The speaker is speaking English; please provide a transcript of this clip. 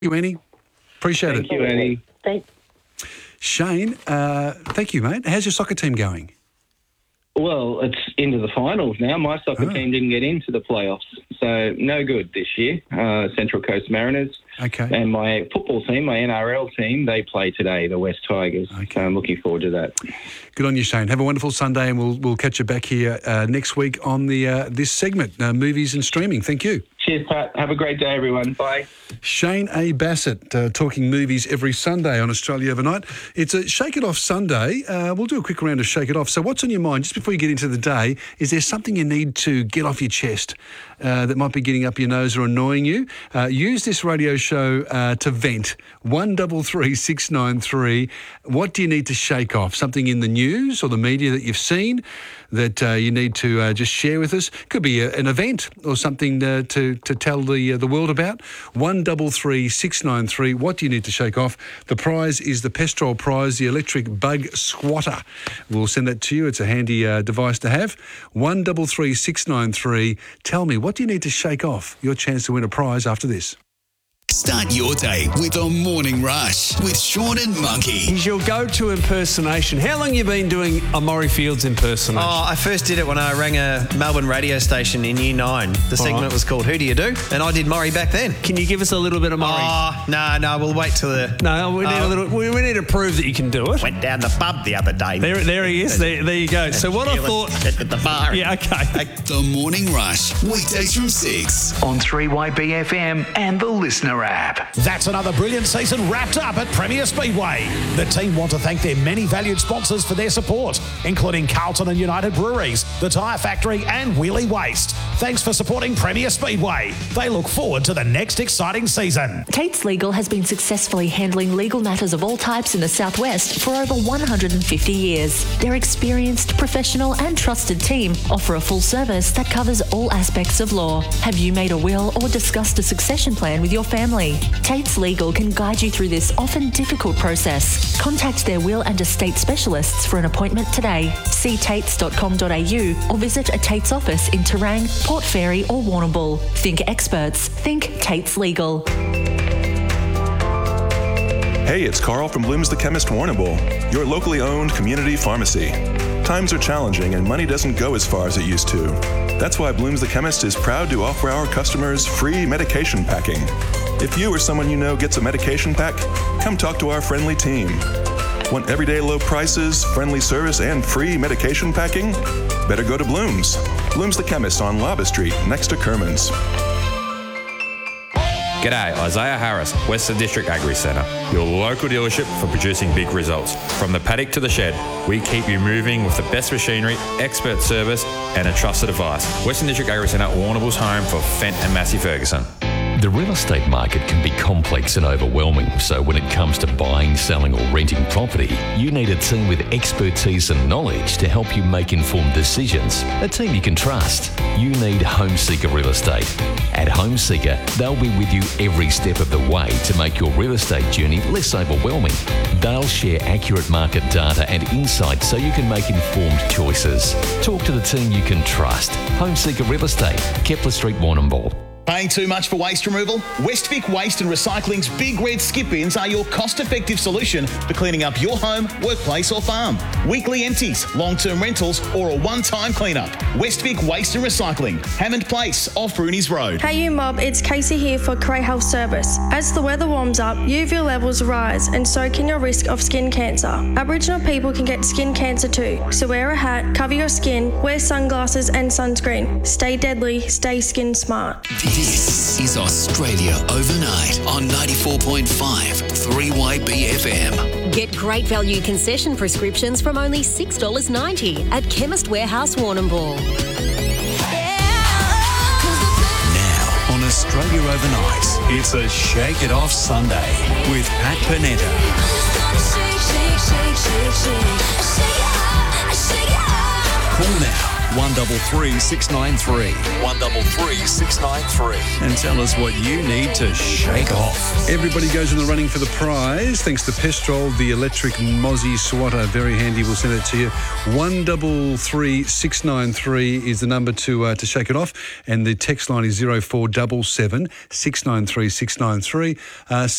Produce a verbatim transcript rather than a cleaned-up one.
you, Annie. Appreciate Thank it. you, Annie. Thank Shane, uh, thank you, mate. How's your soccer team going? Well, it's into the finals now. My soccer Oh. team didn't get into the playoffs, so no good this year. Uh, Central Coast Mariners. Okay. And my football team, my N R L team, they play today, the West Tigers. Okay. So I'm looking forward to that. Good on you, Shane. Have a wonderful Sunday, and we'll we'll catch you back here uh, next week on the uh, this segment, uh, movies and streaming. Thank you. Cheers, Pat. Have a great day, everyone. Bye. Shane A. Bassett, uh, talking movies every Sunday on Australia Overnight. It's a Shake It Off Sunday. Uh, we'll do a quick round of Shake It Off. So what's on your mind, just before you get into the day, is there something you need to get off your chest uh, that might be getting up your nose or annoying you? Uh, use this radio show uh, to vent. one double three six nine three. What do you need to shake off? Something in the news or the media that you've seen that uh, you need to uh, just share with us? Could be a, an event or something uh, to, to tell the uh, the world about. one double three six nine three. What do you need to shake off? The prize is the Pestrol Prize, the electric bug squatter. We'll send that to you. It's a handy uh, device to have. one double three six nine three. Tell me, what do you need to shake off? Your chance to win a prize after this. Start your day with a morning rush with Sean and Monkey. He's your go-to impersonation. How long you been doing a Maury Fields impersonation? Oh, I first did it when I rang a Melbourne radio station in year nine. The segment right. was called Who Do You Do? And I did Maury back then. Can you give us a little bit of Maury? Oh, no, no, we'll wait till the... no, we need oh. a little. We, we need to prove that you can do it. Went down the pub the other day. There, there he is. There, there you go. So what I thought... At the bar. Yeah, okay. The Morning Rush, weekdays from six on three Y B F M and the Listener app. That's another brilliant season wrapped up at Premier Speedway. The team want to thank their many valued sponsors for their support, including Carlton and United Breweries, the Tyre Factory and Wheelie Waste. Thanks for supporting Premier Speedway. They look forward to the next exciting season. Tates Legal has been successfully handling legal matters of all types in the Southwest for over one hundred fifty years. Their experienced, professional and trusted team offer a full service that covers all aspects of law. Have you made a will or discussed a succession plan with your family? Tates Legal can guide you through this often difficult process. Contact their will and estate specialists for an appointment today. See tates dot com dot a u or visit a Tates office in Terang, Port Fairy or Warrnambool. Think experts. Think Tates Legal. Hey, it's Carl from Bloom's the Chemist Warrnambool, your locally owned community pharmacy. Times are challenging and money doesn't go as far as it used to. That's why Bloom's the Chemist is proud to offer our customers free medication packing. If you or someone you know gets a medication pack, come talk to our friendly team. Want everyday low prices, friendly service, and free medication packing? Better go to Bloom's. Bloom's the Chemist on Lava Street, next to Kerman's. G'day, Isaiah Harris, Western District Agri Centre, your local dealership for producing big results. From the paddock to the shed, we keep you moving with the best machinery, expert service and a trusted advice. Western District Agri Centre, Warrnambool's home for Fent and Massey Ferguson. The real estate market can be complex and overwhelming, so when it comes to buying, selling or renting property, you need a team with expertise and knowledge to help you make informed decisions. A team you can trust. You need Homeseeker Real Estate. At Homeseeker, they'll be with you every step of the way to make your real estate journey less overwhelming. They'll share accurate market data and insights so you can make informed choices. Talk to the team you can trust. Homeseeker Real Estate, Kepler Street, Warrnambool. Paying too much for waste removal? Westvic Waste and Recycling's Big Red Skip Bins are your cost-effective solution for cleaning up your home, workplace or farm. Weekly empties, long-term rentals or a one-time cleanup. Westvic Waste and Recycling, Hammond Place, off Rooney's Road. Hey you mob, it's Casey here for Cray Health Service. As the weather warms up, U V levels rise and so can your risk of skin cancer. Aboriginal people can get skin cancer too, so wear a hat, cover your skin, wear sunglasses and sunscreen. Stay deadly, stay skin smart. This is Australia Overnight on ninety-four point five three Y B F M. Get great value concession prescriptions from only six dollars ninety at Chemist Warehouse Warrnambool. Now on Australia Overnight, it's a Shake It Off Sunday with Pat Panetta. Call now. one double three six nine three. one double three six nine three. And tell us what you need to shake off. Everybody goes in the running for the prize. Thanks to Pestrol, the electric Mozzie Swatter. Very handy. We'll send it to you. one double three six nine three is the number to uh, to shake it off. And the text line is zero four seven seven six nine three six nine three. Uh,